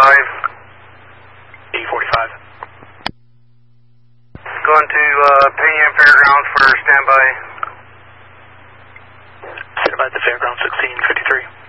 E45. Going to Pinion Fairgrounds for standby. Standby at the fairground 1653.